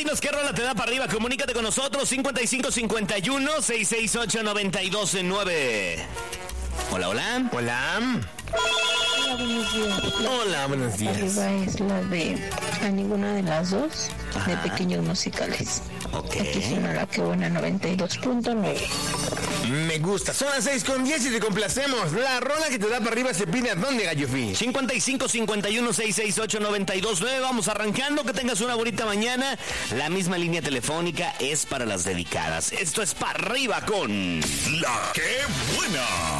Dinos qué rola te da para arriba. Comunícate con nosotros. 5551-668-929. Hola, hola. Hola. Hola, buenos días. Hola, buenos días. Arriba es la de a ninguna de las dos, de Pequeños Musicales. Ok. Aquí suena la que buena 92.9. Me gusta. Son las 6:10 y te complacemos. La rola que te da para arriba se pide a dónde, Gallofi. 5551-668-929. Vamos arrancando. Que tengas una bonita mañana. La misma línea telefónica es para las dedicadas. Esto es para arriba con La que buena.